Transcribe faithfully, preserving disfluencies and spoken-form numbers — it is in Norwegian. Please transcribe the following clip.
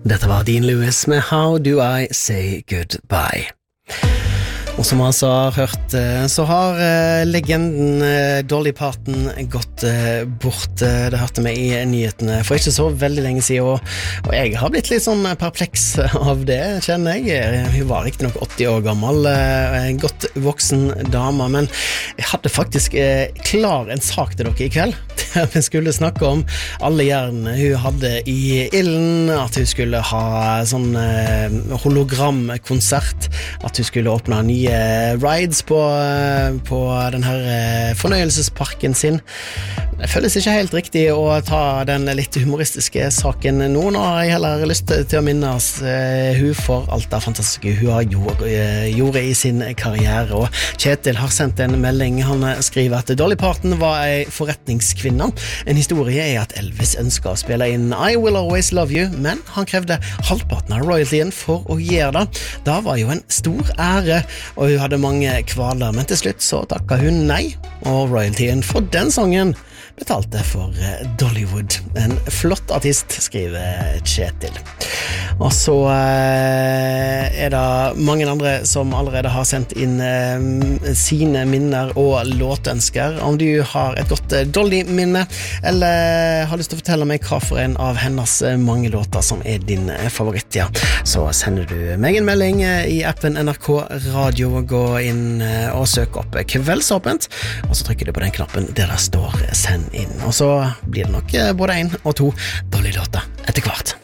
Dette var Dean Lewis med How Do I Say Goodbye. Og som man altså har hørt, så har legenden Dolly Parton gått bort. Det hørte vi i nyhetene for ikke så veldig lenge siden, og, og jeg har blitt litt sånn perpleks av det, kjenner jeg. Hun var riktig nok åtti år gammel, en godt voksen dame, men jeg hadde faktisk klar en sak til dere i kveld. Vi skulle snakke om alle hjernene hun hadde i ilden, at hun skulle ha sånn hologramkonsert, at hun skulle åpne nye rides på, på den her fornøyelsesparken sin. Det føles ikke helt riktig å ta den litt humoristiske saken nå. Nå har jeg heller lyst til å minnes uh, hun for alt det fantastiske hun har gjort, uh, gjorde i sin karriere. Og Kjetil har sendt en melding. Han skriver at Dolly Parton var en forretningskvinne. En historie er at Elvis ønsket å spille inn I Will Always Love You, men han krevde halvparten av royaltyen for å gjøre det. Det var jo en stor ære, og hun hadde mange kvaler, men til slutt så takket hun nei, og royaltyen for den sangen betalte for Dollywood. En flott artist, skriver Kjetil. Og så eh, er det mange andre som allerede har sendt inn eh, sine minner og låtønsker. Om du har et godt Dolly-minne, eller har lyst til å fortelle meg hva for en av hennes mange låter som er din favoritt, ja, så sender du meg en melding i appen N R K Radio. Gå inn og søk opp Kveldsåpent, og så trykker du på den knappen der det står send inn, og så blir det nok både en og to Dolly-låter etter hvert.